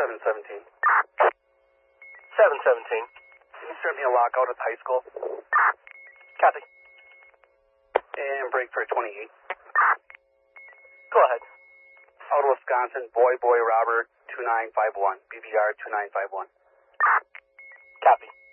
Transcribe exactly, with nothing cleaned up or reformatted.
seven seventeen. seven seventeen. Can you send me a lockout at the high school? Copy. And break for twenty-eight. Go ahead. Out of Wisconsin, Boy Boy Robert two nine five one. B B R two nine five one. Copy.